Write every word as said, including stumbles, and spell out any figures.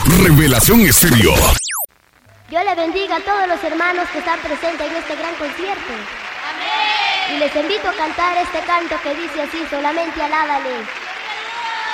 Revelación Estéreo. Dios le bendiga a todos los hermanos que están presentes en este gran concierto. Amén. Y les invito a cantar este canto que dice así: solamente alábale.